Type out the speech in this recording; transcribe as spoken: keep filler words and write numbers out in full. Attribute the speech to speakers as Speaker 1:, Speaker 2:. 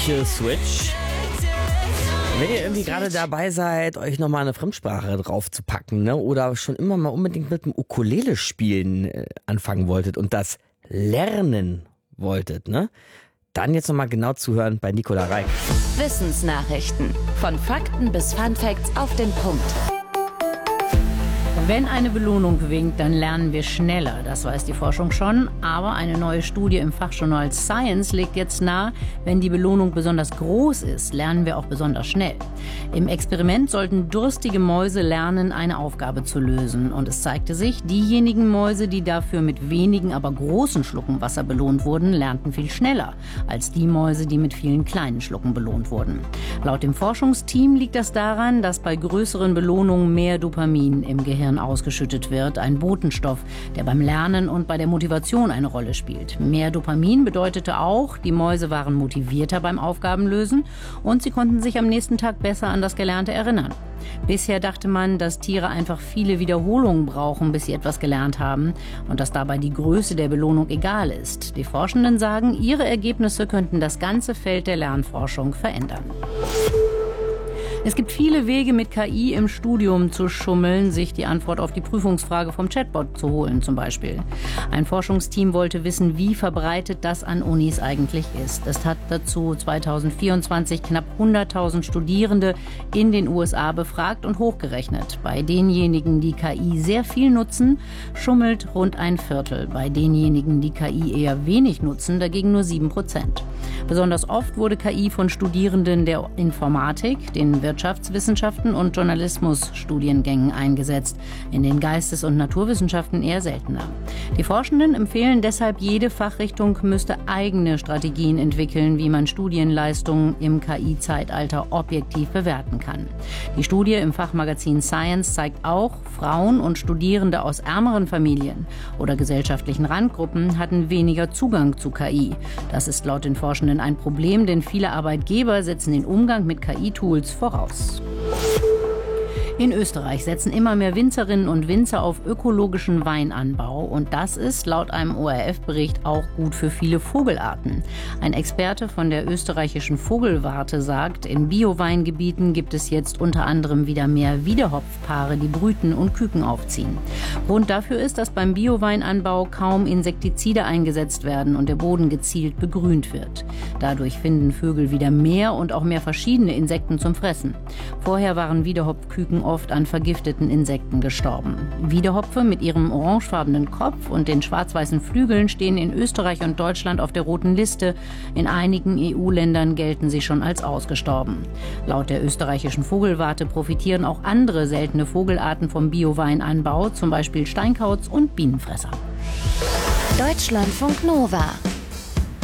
Speaker 1: Kill Switch. Wenn ihr irgendwie gerade dabei seid, euch nochmal eine Fremdsprache drauf zu packen, ne, oder schon immer mal unbedingt mit dem Ukulele spielen äh, anfangen wolltet und das lernen wolltet, ne, dann jetzt nochmal genau zuhören bei Nicola Reik.
Speaker 2: Wissensnachrichten. Von Fakten bis Funfacts auf den Punkt.
Speaker 3: Wenn eine Belohnung winkt, dann lernen wir schneller. Das weiß die Forschung schon. Aber eine neue Studie im Fachjournal Science legt jetzt nahe, wenn die Belohnung besonders groß ist, lernen wir auch besonders schnell. Im Experiment sollten durstige Mäuse lernen, eine Aufgabe zu lösen. Und es zeigte sich, diejenigen Mäuse, die dafür mit wenigen, aber großen Schlucken Wasser belohnt wurden, lernten viel schneller als die Mäuse, die mit vielen kleinen Schlucken belohnt wurden. Laut dem Forschungsteam liegt das daran, dass bei größeren Belohnungen mehr Dopamin im Gehirn ausgeschüttet wird, ein Botenstoff, der beim Lernen und bei der Motivation eine Rolle spielt. Mehr Dopamin bedeutete auch, die Mäuse waren motivierter beim Aufgabenlösen und sie konnten sich am nächsten Tag besser an das Gelernte erinnern. Bisher dachte man, dass Tiere einfach viele Wiederholungen brauchen, bis sie etwas gelernt haben und dass dabei die Größe der Belohnung egal ist. Die Forschenden sagen, ihre Ergebnisse könnten das ganze Feld der Lernforschung verändern. Es gibt viele Wege, mit K I im Studium zu schummeln, sich die Antwort auf die Prüfungsfrage vom Chatbot zu holen zum Beispiel. Ein Forschungsteam wollte wissen, wie verbreitet das an Unis eigentlich ist. Es hat dazu zweitausendvierundzwanzig knapp hunderttausend Studierende in den U S A befragt und hochgerechnet. Bei denjenigen, die K I sehr viel nutzen, schummelt rund ein Viertel. Bei denjenigen, die K I eher wenig nutzen, dagegen nur sieben Prozent. Besonders oft wurde K I von Studierenden der Informatik, den Wirtschaftswissenschaften und Journalismusstudiengängen eingesetzt, in den Geistes- und Naturwissenschaften eher seltener. Die Forschenden empfehlen deshalb, jede Fachrichtung müsste eigene Strategien entwickeln, wie man Studienleistungen im K I-Zeitalter objektiv bewerten kann. Die Studie im Fachmagazin Science zeigt auch, Frauen und Studierende aus ärmeren Familien oder gesellschaftlichen Randgruppen hatten weniger Zugang zu K I. Das ist laut den Forschenden ein Problem, denn viele Arbeitgeber setzen den Umgang mit K I-Tools voraus. In Österreich setzen immer mehr Winzerinnen und Winzer auf ökologischen Weinanbau. Und das ist laut einem O R F-Bericht auch gut für viele Vogelarten. Ein Experte von der österreichischen Vogelwarte sagt, in Bioweingebieten gibt es jetzt unter anderem wieder mehr Wiedehopfpaare, die brüten und Küken aufziehen. Grund dafür ist, dass beim Bioweinanbau kaum Insektizide eingesetzt werden und der Boden gezielt begrünt wird. Dadurch finden Vögel wieder mehr und auch mehr verschiedene Insekten zum Fressen. Vorher waren Wiedehopfküken oft an vergifteten Insekten gestorben. Wiedehopfe mit ihrem orangefarbenen Kopf und den schwarz-weißen Flügeln stehen in Österreich und Deutschland auf der roten Liste. In einigen E U-Ländern gelten sie schon als ausgestorben. Laut der österreichischen Vogelwarte profitieren auch andere seltene Vogelarten vom Bioweinanbau, zum Beispiel Steinkauz und Bienenfresser.
Speaker 2: Deutschlandfunk Nova